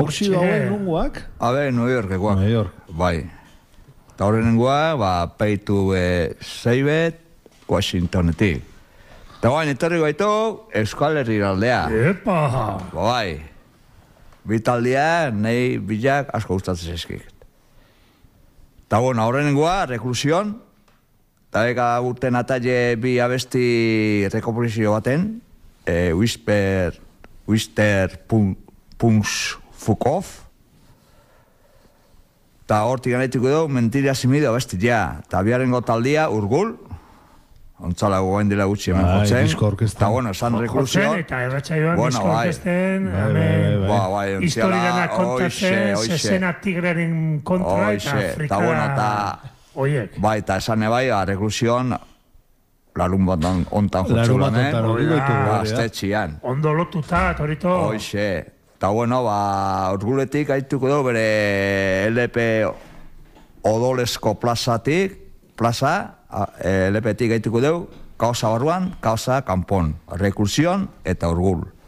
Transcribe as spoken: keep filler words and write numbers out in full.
Oxido hauen nunguak? Habe, New Yorkekoak. New York. Bai. Eta horren nengoa, ba, peitu e, Zeibet, Washingtonetik. Eta guain, etorri gaitu, Euskal Herri aldea. Epa! Ba, bai. Bitaldia, nahi bilak asko gustatzen zezkik. Eta bueno, horren nengoa, reklusion, eta beka urten ataile bi abesti rekopozizio baten, e, Whisper, Whisper Punks Fukov, eta hortik ganetuko dugu, Mentira Simido abesti ja, eta biaren gotaldia, Urgul, ontzala gogoen dela gutxi hemen jotzen, eta bueno, esan reklusion, eta erratxaioan disko orkesten, historiana kontatzen, zezena tigreren kontra, eta Afrika... Oiek. Bai, eta esan ebai, reklusion, larun bat ontan jotzulan, aztetxian. Ondo lotuta, torito. Oixe. Eta bueno, ba, Urguletik haituko dugu bere L P Odolesko plazatik, plaza, L P-tik haituko dugu, Kausa barruan, Kausa kanpon, Rekursion eta Urgul.